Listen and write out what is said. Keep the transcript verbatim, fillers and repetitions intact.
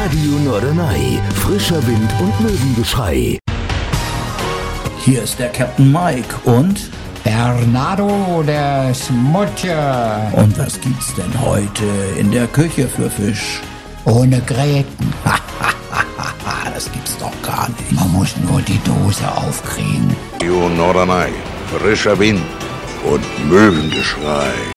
Radio Norderney. Frischer Wind und Möwengeschrei. Hier ist der Captain Mike und Bernardo, der Smutje. Und was gibt's denn heute in der Küche für Fisch? Ohne Gräten. Das gibt's doch gar nicht. Man muss nur die Dose aufkriegen. Radio Norderney. Frischer Wind und Möwengeschrei.